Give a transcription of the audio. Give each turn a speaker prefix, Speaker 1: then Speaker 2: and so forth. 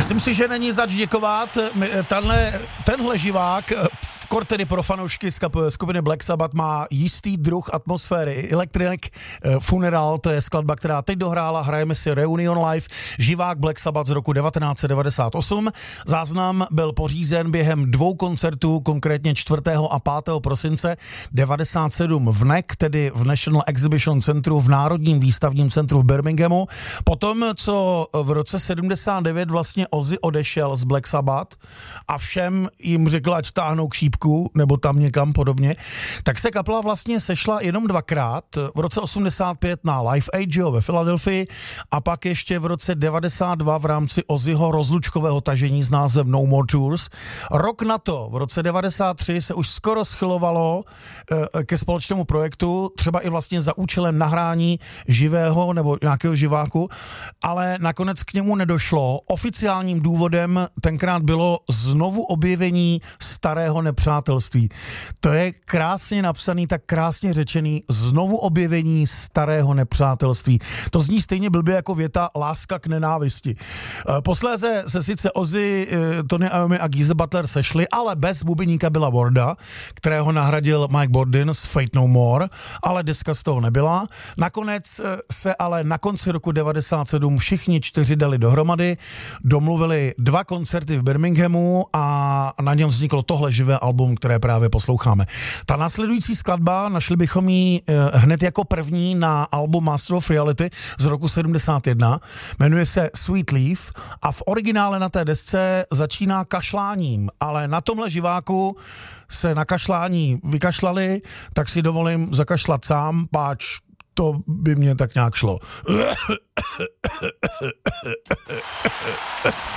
Speaker 1: Myslím si, že není zač děkovat. Tenhle živák, tedy pro fanoušky skupiny Black Sabbath, má jistý druh atmosféry. Electric Funeral, to je skladba, která teď dohrála, hrajeme si Reunion Live, živák Black Sabbath z roku 1998. Záznam byl pořízen během 2 koncertů, konkrétně 4. a 5. prosince 97 v NEC, tedy v National Exhibition Centru, v Národním výstavním centru v Birminghamu. Potom, co v roce 79 vlastně Ozzy odešel z Black Sabbath a všem jim řekl, ať táhnou k šípku nebo tam někam podobně, tak se kapela vlastně sešla jenom 2krát, v roce 85 na Live Aid ve Filadelfii a pak ještě v roce 92 v rámci Ozzyho rozlučkového tažení s názvem No More Tours. Rok na to, v roce 93 se už skoro schylovalo ke společnému projektu, třeba i vlastně za účelem nahrání živého nebo nějakého živáku, ale nakonec k němu nedošlo. Oficiálním důvodem tenkrát bylo znovu objevení starého nepřátelství. To je krásně napsaný, tak krásně řečený, znovu objevení starého nepřátelství. To zní stejně blbě jako věta láska k nenávisti. Posléze se sice Ozzy, Tony Iommi a Geezer Butler sešli, ale bez bubeníka Billa Warda, kterého nahradil Mike Bordin z Fate No More, ale deska z toho nebyla. Nakonec se ale na konci roku 97 všichni 4 dali dohromady, domluvili 2 koncerty v Birminghamu a na něm vzniklo tohle živé album, které právě posloucháme. Ta následující skladba, našli bychom ji hned jako první na album Master of Reality z roku 71, jmenuje se Sweet Leaf a v originále na té desce začíná kašláním, ale na tomhle živáku se na kašlání vykašlali, tak si dovolím zakašlat sám, páč to by mě tak nějak šlo.